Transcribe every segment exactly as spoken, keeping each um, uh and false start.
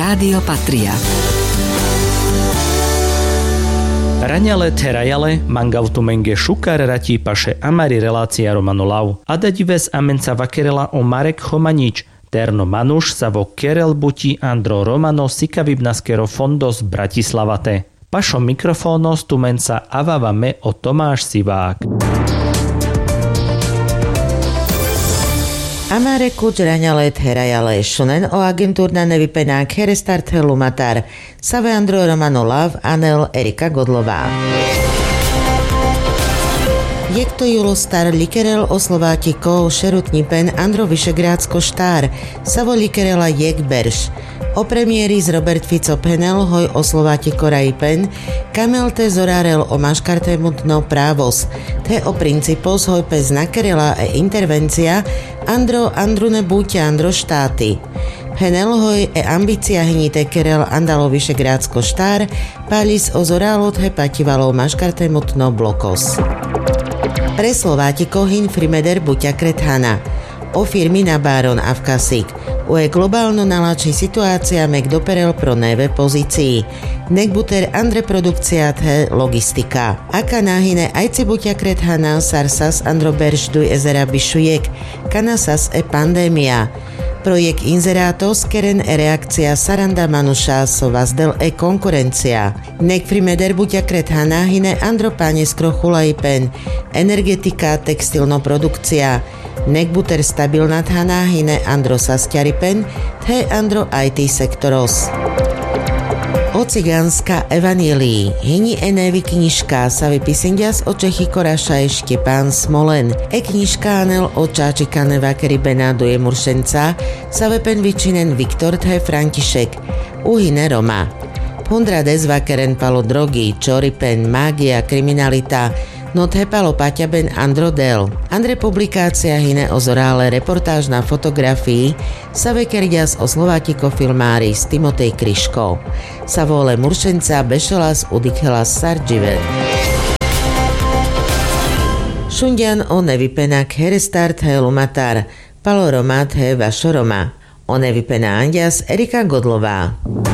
Rádio Patria. Raňale terajale, mangautu menge šukar ratí paše amari relácia Romano Lau. Adadives amenca vakerela o Marek Chomanič, terno manuš sa vo kerel buti Andro Romano sikavibnaskero fondos Bratislavate. Pašo mikrofónos tumenca avavame o Tomáš Sivák. Amare kuč raňale terajale šunen o agentúrna nevypenák herestart lumatar Save Andro Romano Lav Anel Erika Godlová. Jekto julo star likerel oslováti ko šerutní pen Andro Vyšegrádsko štár Savo likerela jek berš. O premiéri z Robert Fico penel hoj oslováti korají pen Kamel te zorárel o maškarte mutno právos. Te o principos hoj pez nakerela e intervencia Andro Andrune buťa Andro štáty. Penel hoj e ambícia hnite kerel Andalo Vyšegrádsko štár pális o zorálot he pativalo maškarte mutno blokos. Pre Slováti kohin frimeder buťa krethana. O firmy na Baron Avkasik. U je globálno naláči situácia mek doperel pro neve pozícii. Nek buter andre produkcia the logistika. Aka náhine ajci buťa krethana sarsas andro beržduj ezera bišujek. Kanasas e pandémia. Projekt inzerátos keren e reakcia saranda manuša so vazdel e konkurencia. Nek frimeder buťa krethana hine andro páne skrochulaj pen. Energetika, textilno produkcia. Nek buter stabilná thaná hine andro sastiaripen, the andro í té sektoros. O cigánska evanílii. Hini enevi knižka sa vypisendias o Čechy koraša ešte pán Smolen. E knižka anel o čáčikane vakery benáduje muršenca sa vepen vyčinen Viktor the František. Uhine Roma. Pundra des vakeren palo drogy, čoripen, mágia, kriminalita, no thepalo paťaben Andro Del. Andre publikácia hine o zorále reportáž na fotografii sa vekerdias o Slovátiko filmári s Timotej Kryško. Sa vole muršenca bešelas udikelas sardživen. Šundian o nevypenak herestart he lumatar, palo romat he vašo Roma. O nevypená andias Erika Godlová.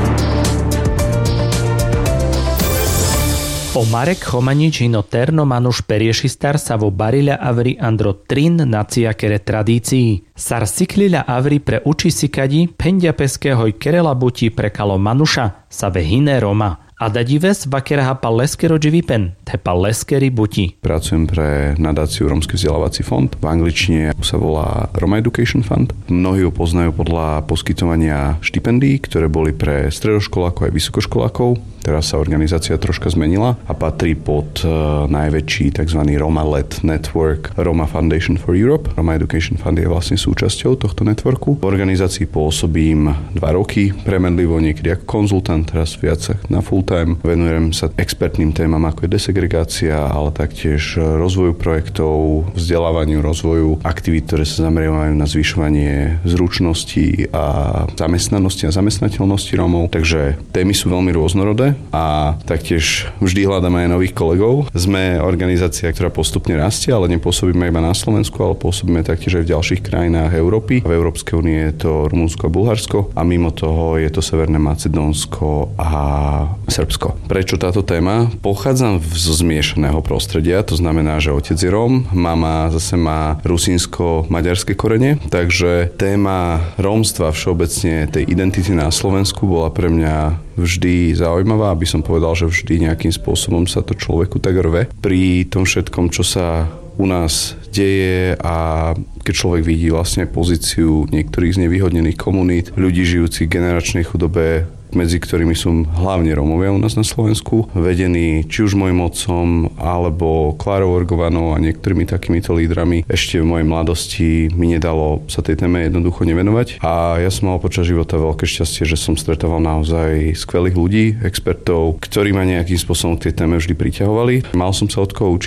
O Marek Chomanič hino terno manuš periešistar sa vo barila avri andro trin nacia kere tradícií. Sar siklila avri pre uči sikadi pendia peského kerela buti pre kalo manuša sa ve hine Roma. A dadives vakeraha pal leskero dživipen, te pal leskeri buti. Pracujem pre nadáciu Rómsky vzdelávací fond. V angličtine sa volá Roma Education Fund. Mnohí ho poznajú podľa poskytovania štipendií, ktoré boli pre stredoškolákov aj vysokoškolákov. Teraz sa organizácia troška zmenila a patrí pod uh, najväčší tzv. Roma-led network Roma Foundation for Europe. Roma Education Fund je vlastne súčasťou tohto networku. V organizácii pôsobím dva roky, premenlivo niekedy ako konzultant, teraz viac na full time. Venujem sa expertným témam ako je desegregácia, ale taktiež rozvoju projektov, vzdelávaniu, rozvoju aktivít, ktoré sa zameriavajú na zvyšovanie zručností a zamestnanosti a zamestnateľnosti Rómov. Takže témy sú veľmi rôznorodé a taktiež vždy hľadáme aj nových kolegov. Sme organizácia, ktorá postupne rastie, ale nepôsobíme iba na Slovensku, ale pôsobíme taktiež aj v ďalších krajinách Európy. V Európskej únii je to Rumunsko a Bulharsko a mimo toho je to Severné Macedónsko a Srbsko. Prečo táto téma? Pochádzam zo zmiešaného prostredia, to znamená, že otec je Róm, mama zase má rusínsko-maďarské korene, takže téma rómstva všeobecne tej identity na Slovensku bola pre mňa vždy zaujímavá, aby som povedal, že vždy nejakým spôsobom sa to človeku tak rve. Pri tom všetkom, čo sa u nás deje a keď človek vidí vlastne pozíciu niektorých znevýhodnených komunít, ľudí žijúcich v generačnej chudobe, medzi ktorými sú hlavne Rómovia u nás na Slovensku, vedení či už mojim otcom, alebo Klárou Orgovanou a niektorými takýmito lídrami. Ešte v mojej mladosti mi nedalo sa tej téme jednoducho nevenovať. A ja som mal počas života veľké šťastie, že som stretával naozaj skvelých ľudí, expertov, ktorí ma nejakým spôsobom k tej téme vždy priťahovali. Mal som sa od koho učiť.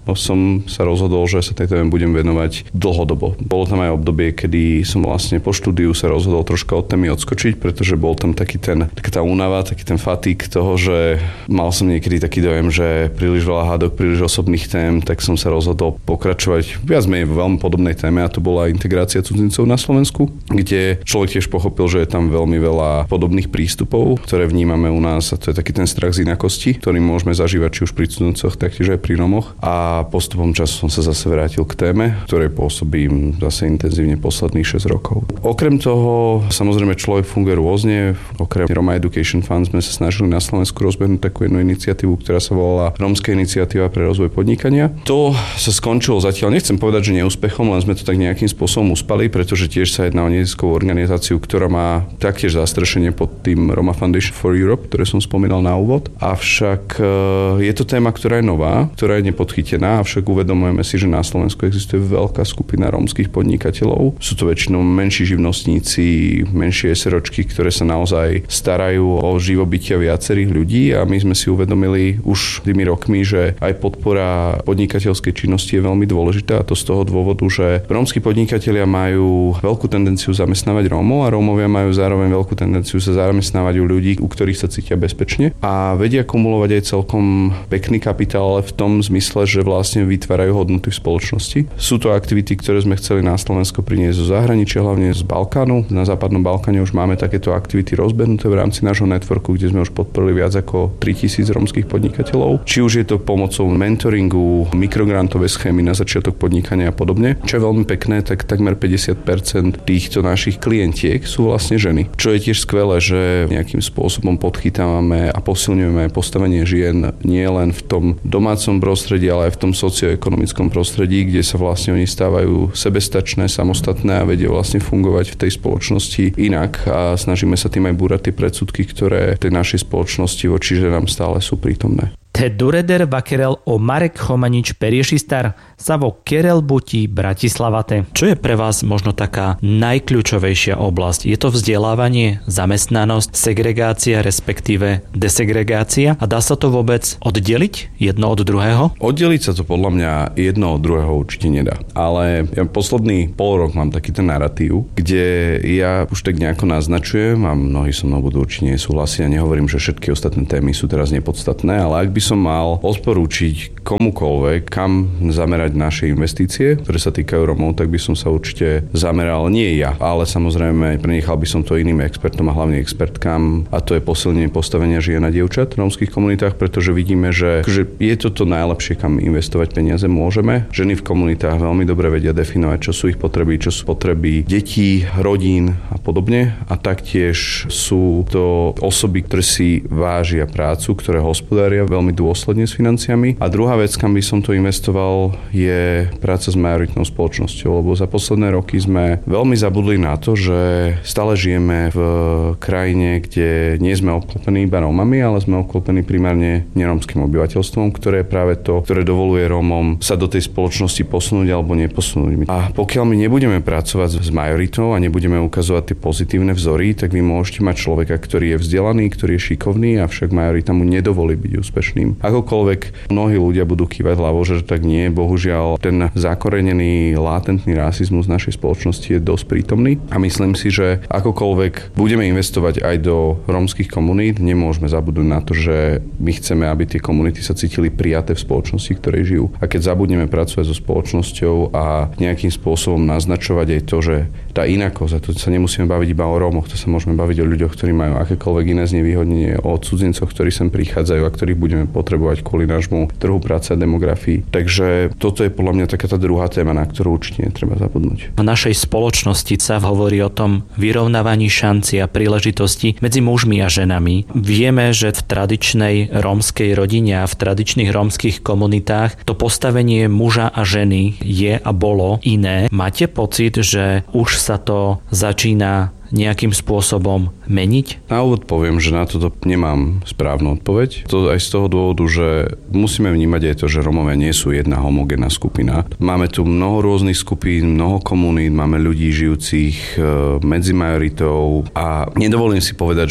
som sa rozhodol, že sa tejto téme budem venovať dlhodobo. Bolo tam aj obdobie, kedy som vlastne po štúdiu sa rozhodol troška od témy odskočiť, pretože bol tam taký ten, taká tá únava, taký ten fatík toho, že mal som niekedy taký dojem, že príliš veľa hádok, príliš osobných tém, tak som sa rozhodol pokračovať viac menej v veľmi podobnej téme a to bola integrácia cudzincov na Slovensku, kde človek tiež pochopil, že je tam veľmi veľa podobných prístupov, ktoré vnímame u nás a to je taký ten strach z inakosti, ktorý môžeme zažívať či už pri cudzincoch, taktiež aj pri Romoch. A postupom času som sa zase vrátil k téme, ktorej pôsobím zase intenzívne posledných šesť rokov. Okrem toho, samozrejme človek funguje rôzne. Okrem Roma Education Fund sme sa snažili na Slovensku rozbehnúť takú jednu iniciatívu, ktorá sa volala Rómska iniciatíva pre rozvoj podnikania. To sa skončilo zatiaľ, nechcem povedať, že neúspechom, len sme to tak nejakým spôsobom uspali, pretože tiež sa jedná o neziskovú organizáciu, ktorá má taktiež zastrešenie pod tým Roma Foundation for Europe, ktoré som spomínal na úvod. Avšak je to téma, ktorá je nová, ktorá je nepodchytená, avšak uvedomujeme si, že na Slovensku existuje veľká skupina rómskych podnikateľov. Sú to väčšinou menší živnostníci, menšie SROčky, ktoré sa naozaj starajú o živobytia viacerých ľudí a my sme si uvedomili už tými rokmi, že aj podpora podnikateľskej činnosti je veľmi dôležitá a to z toho dôvodu, že rómski podnikatelia majú veľkú tendenciu zamestnávať Rómov a Rómovia majú zároveň veľkú tendenciu sa zamestnávať u ľudí, u ktorých sa cítia bezpečne a vedia kumulovať aj celkom pekný kapitál, ale v tom zmysle, že vlastne vytvárajú hodnoty v spoločnosti. Sú to aktivity, ktoré sme chceli na Slovensko priniesť zo zahraničia, hlavne z Balkánu. Na západnom Balkáne už máme takéto aktivity rozbehnuté v rámci nášho networku, kde sme už podporili viac ako tritisíc rómskych podnikateľov. Či už je to pomocou mentoringu, mikrograntové schémy na začiatok podnikania a podobne. Čo je veľmi pekné, tak takmer päťdesiat percent týchto našich klientiek sú vlastne ženy. Čo je tiež skvelé, že nejakým spôsobom podchytávame a posilňujeme postavenie žien nie len v tom domácom prostredí, ale aj v tom socioekonomickom prostredí, kde sa vlastne oni stávajú sebestačné, samostatné a vedia vlastne fungovať v tej spoločnosti inak a snažíme sa tým aj búrať tie predsudky, ktoré v tej našej spoločnosti voči ženám stále sú prítomné. Te dureder vakerel o Marek Chomanič periešistar sa vo Kerel Buti Bratislavate. Čo je pre vás možno taká najkľúčovejšia oblasť? Je to vzdelávanie, zamestnanosť, segregácia, respektíve desegregácia? A dá sa to vôbec oddeliť jedno od druhého? Oddeliť sa to podľa mňa jedno od druhého určite nedá. Ale ja posledný pol rok mám taký ten narratív, kde ja už tak nejako naznačujem a mnohí so mnou budú určite nesúhlasiť a nehovorím, že všetky ostatné témy sú teraz nepodstatné, ale ak by som mal odporúčiť komukoľvek, kam zamerať naše investície, ktoré sa týkajú Rómov, tak by som sa určite zameral, nie ja, ale samozrejme prenechal by som to iným expertom a hlavne expertkám a to je posilnenie postavenia žien a dievčat v rómskych komunitách, pretože vidíme, že, že je to to najlepšie, kam investovať peniaze môžeme. Ženy v komunitách veľmi dobre vedia definovať, čo sú ich potreby, čo sú potreby detí, rodín a podobne a taktiež sú to osoby, ktoré si vážia prácu, ktoré hospodária veľmi dôsledne s financiami. A druhá vec, kam by som to investoval, je práca s majoritnou spoločnosťou, lebo za posledné roky sme veľmi zabudli na to, že stále žijeme v krajine, kde nie sme obklopení iba Rómami, ale sme obklopení primárne nerómskym obyvateľstvom, ktoré je práve to, ktoré dovoluje Rómom sa do tej spoločnosti posunúť alebo neposunúť. A pokiaľ my nebudeme pracovať s majoritou a nebudeme ukazovať tie pozitívne vzory, tak vy môžete mať človeka, ktorý je vzdelaný, ktorý je šikovný, avšak majorita mu nedovolí byť úspešný. Akokoľvek mnohí ľudia budú kývať hlavou, že tak nie, bohužiaľ ten zakorenený latentný rasizmus v našej spoločnosti je dosť prítomný a myslím si, že akokoľvek budeme investovať aj do rómskych komunít, nemôžeme zabudnúť na to, že my chceme, aby tie komunity sa cítili prijaté v spoločnosti, v ktorej žijú. A keď zabudneme pracovať so spoločnosťou a nejakým spôsobom naznačovať aj to, že tá inakosť, a to sa nemusíme baviť iba o Rómoch, to sa môžeme baviť o ľuďoch, ktorí majú akékoľvek iné znevýhodnenie, o cudzincoch, ktorí sem prichádzajú a ktorých budeme potrebovať kvôli nášmu trhu práce a demografii. Takže toto je podľa mňa taká tá druhá téma, na ktorú určite netreba zabudnúť. V našej spoločnosti sa hovorí o tom vyrovnávaní šanci a príležitosti medzi mužmi a ženami. Vieme, že v tradičnej rómskej rodine a v tradičných rómskych komunitách to postavenie muža a ženy je a bolo iné. Máte pocit, že už sa to začína nejakým spôsobom meniť? Na úvod poviem, že na toto nemám správnu odpoveď. To aj z toho dôvodu, že musíme vnímať aj to, že Rómovia nie sú jedna homogénna skupina. Máme tu mnoho rôznych skupín, mnoho komunít, máme ľudí žijúcich medzi majoritou a nedovolím si povedať, že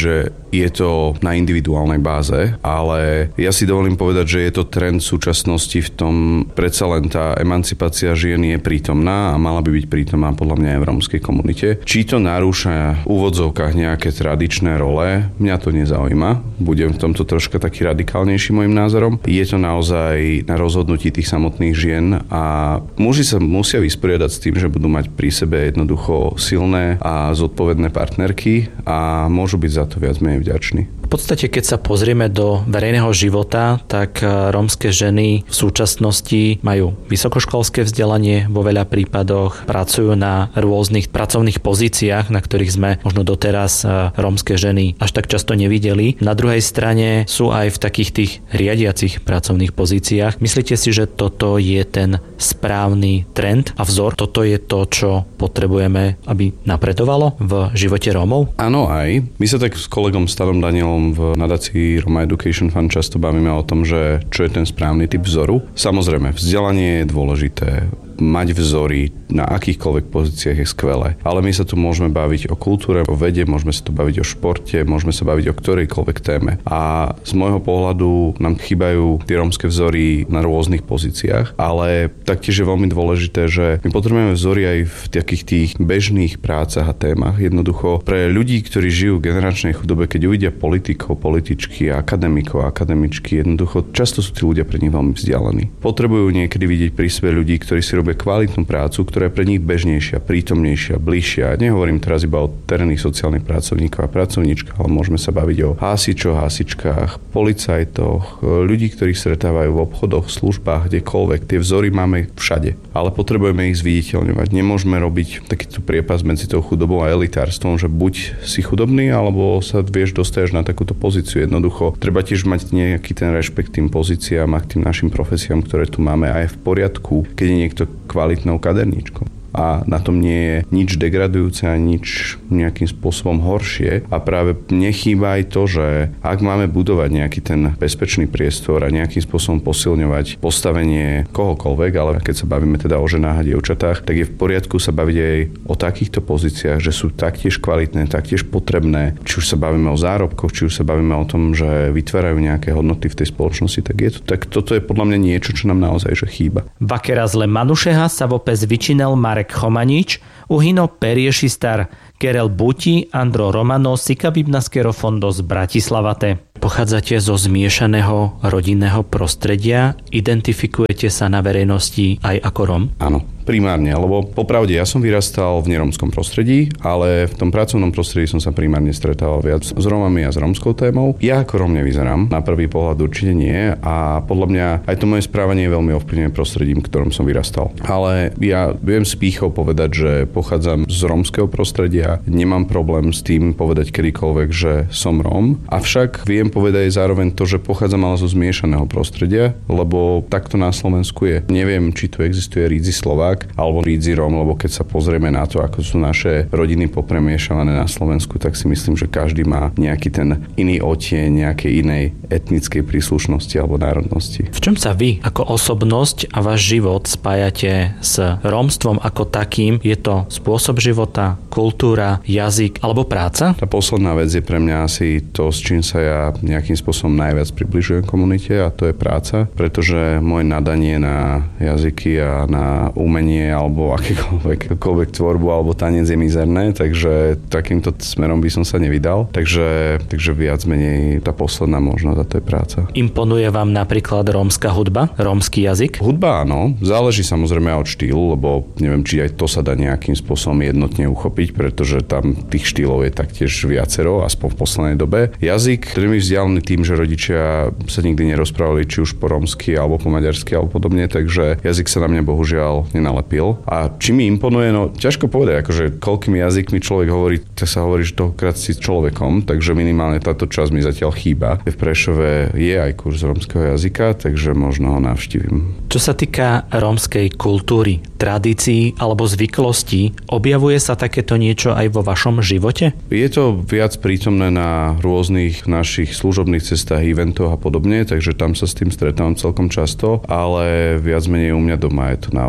je to na individuálnej báze, ale ja si dovolím povedať, že je to trend súčasnosti v tom, predsa len tá emancipácia žien je prítomná a mala by byť prítomná podľa mňa aj v rómskej komunite. Či to narúša v úvodzovkách nejaké tradičné role, mňa to nezaujíma. Budem v tomto troška taký radikálnejší môjim názorom. Je to naozaj na rozhodnutí tých samotných žien a muži sa musia vysporiadať s tým, že budú mať pri sebe jednoducho silné a zodpovedné partnerky a môžu byť za to viac menej vďační. V podstate, keď sa pozrieme do verejného života, tak rómske ženy v súčasnosti majú vysokoškolské vzdelanie, vo veľa prípadoch pracujú na rôznych pracovných pozíciách, na ktorých sme možno doteraz rómske ženy až tak často nevideli. Na druhej strane sú aj v takých tých riadiacich pracovných pozíciách. Myslíte si, že toto je ten správny trend a vzor? Toto je to, čo potrebujeme, aby napredovalo v živote Rómov? Áno, aj. My sa tak s kolegom Stanom Danielom v nadácii Roma Education Fund často bavíme o tom, že čo je ten správny typ vzoru. Samozrejme, vzdelanie je dôležité. Mať vzory na akýchkoľvek pozíciách je skvelé. Ale my sa tu môžeme baviť o kultúre, o vede, môžeme sa tu baviť o športe, môžeme sa baviť o ktorejkoľvek téme. A z môjho pohľadu nám chýbajú tie rómske vzory na rôznych pozíciách, ale taktiež je veľmi dôležité, že my potrebujeme vzory aj v takých tých bežných prácach a témach. Jednoducho pre ľudí, ktorí žijú v generačnej chudobe, keď uvidia politikov, političky, akademikov, akademičky, jednoducho často sú tí ľudia pre nich veľmi vzdialení. Potrebujú niekedy vidieť pri sebe ľudí, ktorí si robia kvalitnú prácu, ktorá je pre nich bežnejšia, prítomnejšia, bližšia. Nehovorím teraz iba o terénnych sociálnych pracovníkov a pracovníčkach, ale môžeme sa baviť o hasičoch, hasičkách, policajtoch, ľudí, ktorí stretávajú v obchodoch, službách, kdekoľvek. Tie vzory máme všade, ale potrebujeme ich zviditeľňovať. Nemôžeme robiť takýto priepas medzi tou chudobou a elitárstvom, že buď si chudobný, alebo sa vieš dostať na takúto pozíciu. Jednoducho treba tiež mať nejaký ten rešpekt tým pozíciám a k tým našim profesiám, ktoré tu máme, aj v poriadku, keď je niekto kvalitnou kaderníčkou. A na tom nie je nič degradujúce a nič nejakým spôsobom horšie. A práve nechýba aj to, že ak máme budovať nejaký ten bezpečný priestor a nejakým spôsobom posilňovať postavenie kohokoľvek, ale keď sa bavíme teda o ženách a dievčatách, tak je v poriadku sa baviť aj o takýchto pozíciách, že sú taktiež kvalitné, taktiež potrebné. Či už sa bavíme o zárobkoch, či už sa bavíme o tom, že vytvárajú nejaké hodnoty v tej spoločnosti, tak je to, tak toto je podľa mňa niečo, čo nám naozaj že chýba. Vakera zle Manušeha sa vopes vyčinel Marek Chomanič, uhino perieši star Kerel Buti, Andro Romano, Sikavibnaskero fondo z Bratislavate. Pochádzate zo zmiešaného rodinného prostredia, identifikujete sa na verejnosti aj ako Róm? Áno, primárne, lebo popravde ja som vyrastal v neromskom prostredí, ale v tom pracovnom prostredí som sa primárne stretával viac s Rómami a s rómskou témou. Ja ako Róm nevyzerám, na prvý pohľad určite nie a podľa mňa aj to moje správanie je veľmi ovplyvnené prostredím, v ktorom som vyrastal. Ale ja viem s pýchou povedať, že pochádzam z rómskeho prostredia, nemám problém s tým povedať kedykoľvek, že som Róm, avšak viem povedať aj zároveň to, že pochádzam ale zo zmiešaného prostredia, lebo takto na Slovensku je. Neviem, či tu existuje rídzi Slovák alebo rídzi Róm, lebo keď sa pozrieme na to, ako sú naše rodiny popremiešané na Slovensku, tak si myslím, že každý má nejaký ten iný odtieň nejakej inej etnickej príslušnosti alebo národnosti. V čom sa vy ako osobnosť a váš život spájate s rómstvom ako takým? Je to spôsob života, kultúra, jazyk alebo práca? Tá posledná vec je pre mňa asi to, s čím sa ja nejakým spôsobom najviac približujem komunite a to je práca, pretože moje nadanie na jazyky a na umenie alebo akékoľvek, akékoľvek tvorbu alebo tanec je mizerné, takže takýmto smerom by som sa nevydal. Takže, takže viac menej tá posledná možnosť a to je práca. Imponuje vám napríklad rómska hudba, rómsky jazyk? Hudba áno, záleží samozrejme od štýlu, lebo neviem, či aj to sa dá nejakým spôsobom jednotne uchopiť, pretože tam tých štýlov je taktiež viacero, aspoň v poslednej dobe. Jazyk, ktorý mi vzdialený tým, že rodičia sa nikdy nerozprávali či už po rómsky alebo po maďarsky alebo podobne, takže jazyk sa na mňa bohužiaľ nenalepil. A či mi imponuje, no ťažko povedať, akože koľkými jazykmi človek hovorí, tak sa hovorí, že tohokrát si človekom, takže minimálne táto časť mi zatiaľ chýba. V Prešove je aj kurz rómskeho jazyka, takže možno ho navštívim. Čo sa týka rómskej kultúry, tradícií alebo zvyklostí, objavuje sa takéto niečo aj vo vašom živote? Je to viac prítomné na rôznych našich služobných cestách, eventoch a podobne, takže tam sa s tým stretávam celkom často, ale viac menej u mňa doma je to naozaj len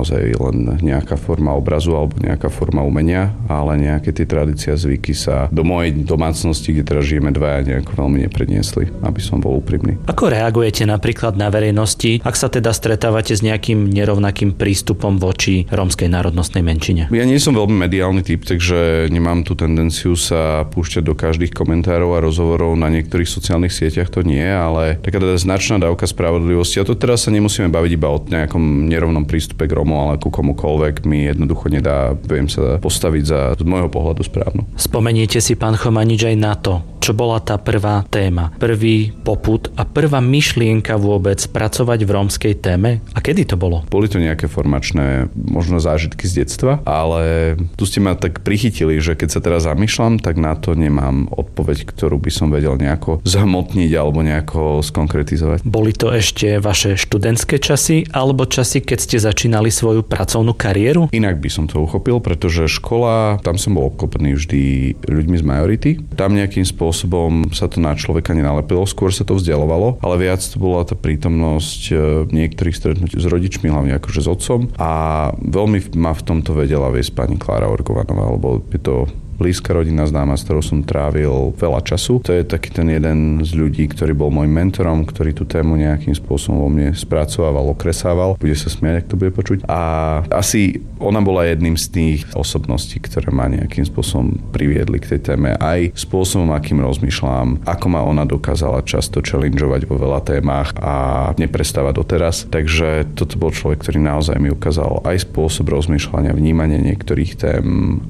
len nejaká forma obrazu alebo nejaká forma umenia, ale nejaké tie tradície a zvyky sa do mojej domácnosti, kde teraz žijeme dvaja, nejako veľmi nepreniesli, aby som bol úprimný. Ako reagujete napríklad na verejnosti, ak sa teda stretávate s nejakým nerovnakým prístupom voči rómskej národnostnej menšine? Ja nie som veľmi mediálny typ, takže nemám tú tendenciu sa púšťať do každých komentárov a rozhovorov na niektorých sociálnych sieťach, to nie, ale taká teda značná dávka spravodlivosti. A to teraz sa nemusíme baviť iba o nejakom nerovnom prístupe k Rómom, ale ku komukoľvek mi jednoducho nedá, viem sa postaviť za z môjho pohľadu správnu. Spomeniete si, pán Chomanič, aj na to, čo bola tá prvá téma, prvý popud a prvá myšlienka vôbec pracovať v rómskej téme? A kedy to bolo? Boli to nejaké formačné možno zážitky z detstva, ale tu ste ma tak prichytili, že keď sa teraz zamýšľam, tak na to nemám odpoveď, ktorú by som vedel nejako zhmotniť alebo nejako skonkretizovať. Boli to ešte vaše študentské časy alebo časy, keď ste začínali svoju pracovnú kariéru? Inak by som to uchopil, pretože škola, tam som bol obklopený vždy ľuďmi z majority. Tam nejakým spôsobom sa to na človeka nenalepilo, skôr sa to vzdialovalo, ale viac to bola tá prítomnosť niektorých stretnutí s rodičmi, hlavne akože s otcom, a veľmi ma v tomto vedela viesť pani Klára Orgovanová, lebo je to blízka rodina známa, s ktorou som trávil veľa času. To je taký ten jeden z ľudí, ktorý bol môjim mentorom, ktorý tú tému nejakým spôsobom vo mne spracovával, okresával. Bude sa smiať, ak to bude počuť. A asi ona bola jedným z tých osobností, ktoré ma nejakým spôsobom priviedli k tej téme. Aj spôsobom, akým rozmýšľam, ako ma ona dokázala často challengeovať vo veľa témach a neprestáva doteraz. Takže toto bol človek, ktorý naozaj mi ukázal aj spôsob rozmýšľania, vnímanie niektorých tém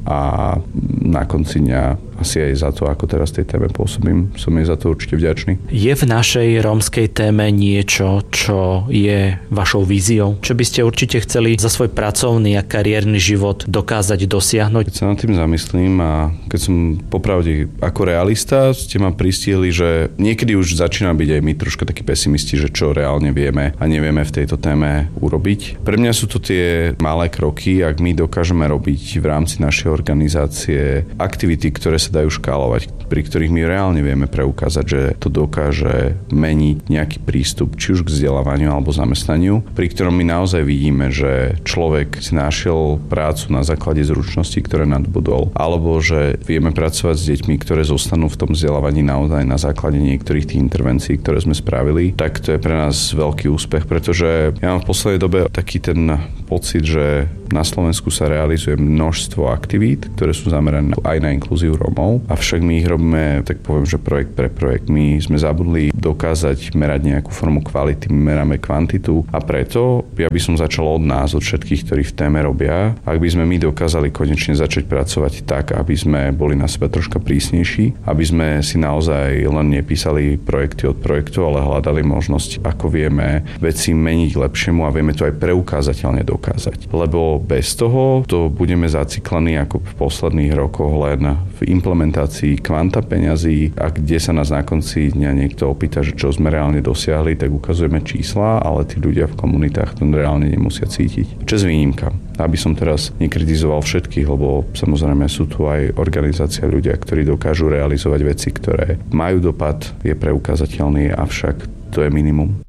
a na konci dňa asi aj za to, ako teraz tej téme pôsobím. Som jej za to určite vďačný. Je v našej rómskej téme niečo, čo je vašou víziou? Čo by ste určite chceli za svoj pracovný a kariérny život dokázať dosiahnuť? Keď sa nad tým zamyslím a keď som popravde ako realista, ste ma pristihli, že niekedy už začína byť aj my troška takí pesimisti, že čo reálne vieme a nevieme v tejto téme urobiť. Pre mňa sú to tie malé kroky, ak my dokážeme robiť v rámci našej organizácie aktivity, ktoré sa dajú škálovať, pri ktorých my reálne vieme preukázať, že to dokáže meniť nejaký prístup, či už k vzdelávaniu alebo zamestnaniu, pri ktorom my naozaj vidíme, že človek si našiel prácu na základe zručností, ktoré nadobudol, alebo že vieme pracovať s deťmi, ktoré zostanú v tom vzdelávaní naozaj na základe niektorých tých intervencií, ktoré sme spravili, tak to je pre nás veľký úspech, pretože ja mám v poslednej dobe taký ten pocit, že na Slovensku sa realizuje množstvo aktivít, ktoré sú zamerané aj na inklúziu Rómov, avšak my ich robíme, tak poviem, že projekt pre projekt. My sme zabudli dokázať merať nejakú formu kvality, my meráme kvantitu a preto ja by som začal od nás, od všetkých, ktorí v téme robia, ak by sme my dokázali konečne začať pracovať tak, aby sme boli na seba troška prísnejší, aby sme si naozaj len nepísali projekty od projektu, ale hľadali možnosť, ako vieme veci meniť lepšiemu a vieme to aj preukázateľne dokázať. Lebo bez toho to budeme zaciklení ako v posledných rokoch len v implementácii kvanta peňazí a kde sa nás na konci dňa niekto opýta, že čo sme reálne dosiahli, tak ukazujeme čísla, ale tí ľudia v komunitách to reálne nemusia cítiť. Čas výnimka. Aby som teraz nekritizoval všetkých, lebo samozrejme sú tu aj organizácie ľudia, ktorí dokážu realizovať veci, ktoré majú dopad, je preukázateľný, avšak to je minimum.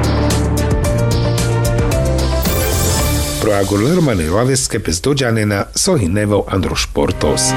Proagul rămâne roavesche pe zdogianena sohinevo androsportos.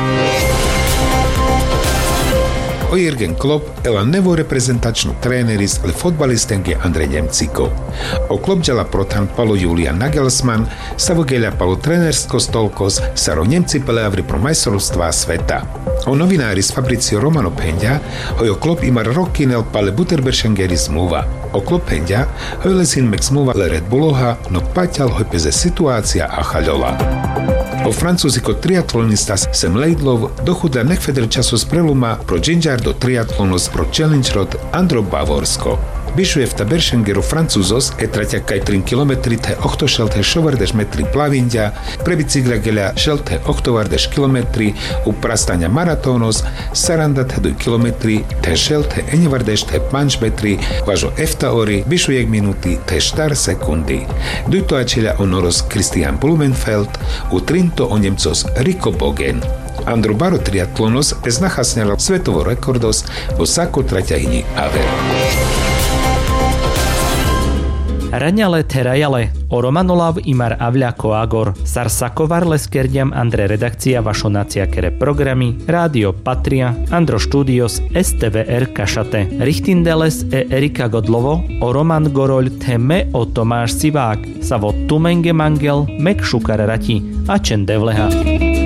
O Jürgen Klopp ela nevo reprezentačnu tréneris le fotbalistenge Andrej Nemciko. O Klopp džala protan palo Julian Nagelsmann sa vogeľa palo trénersko stolkos sa ro Nemci peleavri pro majstrovstvá sveta. O novináris Fabrizio Romano Pendia hojo Klopp imar rokkinel pale Butterberschengeri zmluva. O Klopp Pendia hojo lesin mek zmluva le Red Bulloha no paťal hoj peze situácia a chaľola. O francúziko triatlonistas sem Leidlov dochudla nechfeder časos preluma pro Gingiardo triatlonos pro Challenge Road Andro Bavorsko. Bišuje v Taberšengeru francúzos e traťa kaj tri kilometri te ochto šelte šovardež metri plavindia, pre bicykla geľa šelte ochtovardež kilometri, u prastania maratónos, saranda te doj kilometri, te šelte enevardež te panč metri, važo efta ori, bišujek minuty te štar sekundy. Dujto ačeľa onoros Christian Blumenfeld, u trinto o Nemcos Rico Bogen. Andro Baro triatlonos es nachasňala svetovo rekordos vo sako traťahini Aver. Raňale terajale, o Romanolav imar avľako agor, sarsakovar leskerdiam Andre redakcia vašonacia kere programy, Rádio Patria, Andro Studios, es té vé er Kašate, Richtindeles e Erika Godlovo, o Roman Goroľ teme o Tomáš Sivák, Savo Tumenge Mangel, Mek Šukar Rati a Čen Devleha.